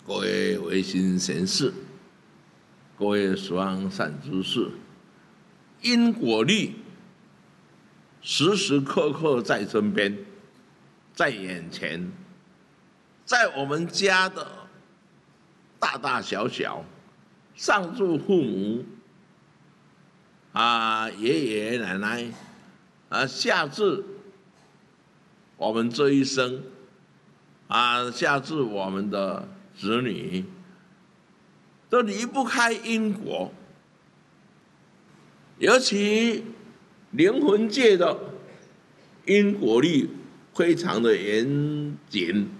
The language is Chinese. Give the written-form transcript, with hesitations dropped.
各位维新贤士，各位十方善知识，因果律时时刻刻在身边，在眼前，在我们家的大大小小，上至父母爷爷奶奶下至我们这一生下至我们的子女，都离不开因果。尤其灵魂界的因果律非常的严谨，